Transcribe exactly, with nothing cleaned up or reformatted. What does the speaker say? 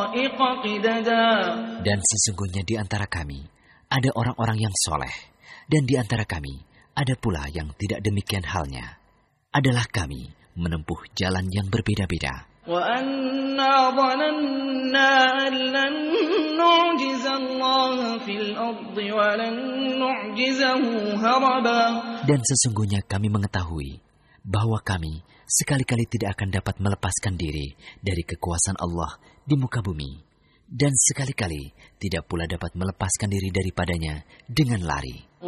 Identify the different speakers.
Speaker 1: طَرَائِقَ قِدَدًا.
Speaker 2: Dan sesungguhnya di antara kami ada orang-orang yang soleh, dan di antara kami ada pula yang tidak demikian halnya. Adalah kami menempuh jalan yang berbeda-beda.
Speaker 1: وَأَنَّا ظَنَنَّا أَن لَّن نُّعْجِزَ اللَّهَ فِي الْأَرْضِ وَلَن نُّعْجِزَهُ هَرَبًا.
Speaker 2: Dan sesungguhnya kami mengetahui bahwa kami sekali-kali tidak akan dapat melepaskan diri dari kekuasaan Allah di muka bumi, dan sekali-kali tidak pula dapat melepaskan diri daripadanya dengan lari.